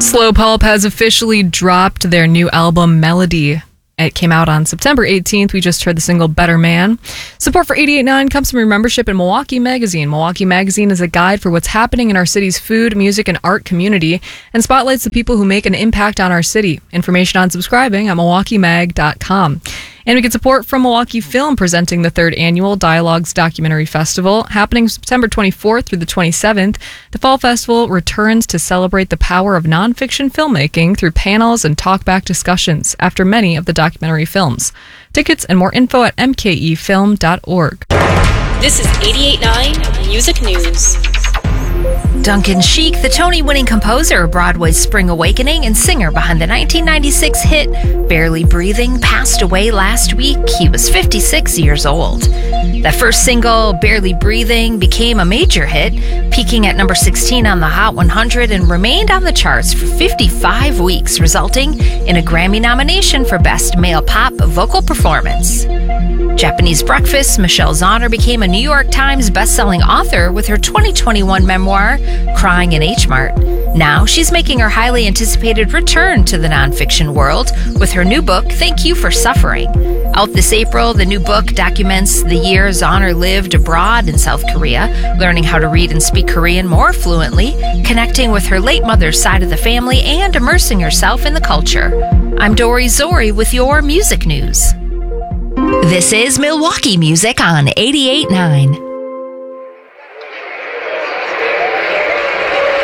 Slow Pulp has officially dropped their new album, Melody. It came out on September 18th. We just heard the single Better Man. Support for 88.9 comes from your membership in Milwaukee Magazine. Milwaukee Magazine is a guide for what's happening in our city's food, music, and art community and spotlights the people who make an impact on our city. Information on subscribing at MilwaukeeMag.com. And we get support from Milwaukee Film, presenting the 3rd annual Dialogues Documentary Festival, happening September 24th through the 27th. The Fall Festival returns to celebrate the power of nonfiction filmmaking through panels and talkback discussions after many of the documentary films. Tickets and more info at mkefilm.org. This is 88.9 Music News. Duncan Sheik, the Tony-winning composer of Broadway's Spring Awakening and singer behind the 1996 hit Barely Breathing, passed away last week. He was 56 years old. The first single, Barely Breathing, became a major hit, peaking at number 16 on the Hot 100 and remained on the charts for 55 weeks, resulting in a Grammy nomination for Best Male Pop Vocal Performance. Japanese Breakfast, Michelle Zauner became a New York Times bestselling author with her 2021 memoir, Crying in H Mart. Now she's making her highly anticipated return to the nonfiction world with her new book, Thank You for Suffering. Out this April, the new book documents the year Zauner lived abroad in South Korea, learning how to read and speak Korean more fluently, connecting with her late mother's side of the family, and immersing herself in the culture. I'm Dory Zori with your music news. This is Milwaukee Music on 88.9.